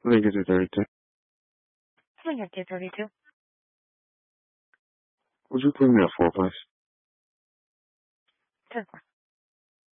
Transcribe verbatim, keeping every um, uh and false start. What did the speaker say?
Let me get to thirty-two. I'm gonna get thirty-two. Would you put me at four, please? ten four.